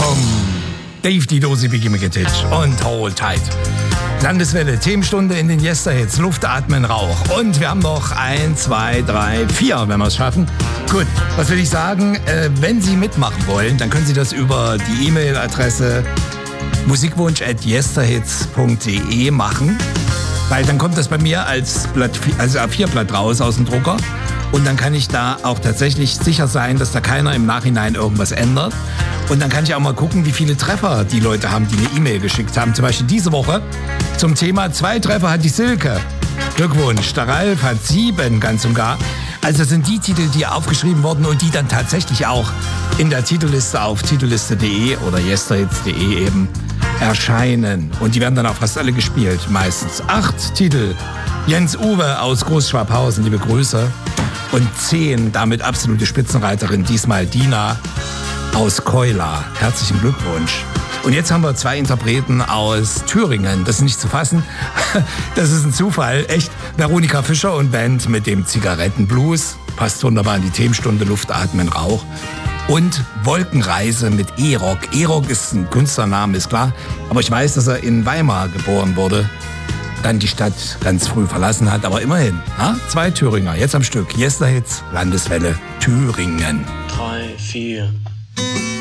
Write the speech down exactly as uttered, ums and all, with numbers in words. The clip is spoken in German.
Bum. Dave die Dosi Bigimigetic und Hold Tight. Landeswelle, Themenstunde in den Yesterhits, Luft, Atmen, Rauch. Und wir haben noch ein, zwei, drei, vier, wenn wir es schaffen. Gut, was will ich sagen? Äh, wenn Sie mitmachen wollen, dann können Sie das über die E-Mail-Adresse musikwunsch at yesterhits punkt de machen. Weil dann kommt das bei mir als Blatt, also A vier Blatt raus aus dem Drucker. Und dann kann ich da auch tatsächlich sicher sein, dass da keiner im Nachhinein irgendwas ändert. Und dann kann ich auch mal gucken, wie viele Treffer die Leute haben, die eine E-Mail geschickt haben. Zum Beispiel diese Woche zum Thema zwei Treffer hat die Silke. Glückwunsch, der Ralf hat sieben ganz und gar. Also das sind die Titel, die aufgeschrieben wurden und die dann tatsächlich auch in der Titelliste auf titelliste punkt de oder yesterhits punkt de eben erscheinen. Und die werden dann auch fast alle gespielt, meistens. Acht Titel. Jens Uwe aus Großschwabhausen, liebe Grüße. Und zehn, damit absolute Spitzenreiterin, diesmal Dina aus Keula. Herzlichen Glückwunsch. Und jetzt haben wir zwei Interpreten aus Thüringen. Das ist nicht zu fassen. Das ist ein Zufall. Echt. Veronika Fischer und Band mit dem Zigarettenblues. Passt wunderbar in die Themenstunde Luft, Atmen, Rauch. Und Wolkenreise mit E-Rock. E-Rock ist ein Künstlername, ist klar. Aber ich weiß, dass er in Weimar geboren wurde. Dann die Stadt ganz früh verlassen hat. Aber immerhin, na? Zwei Thüringer. Jetzt am Stück. Yesterhits, Landeswelle, Thüringen. Drei, vier.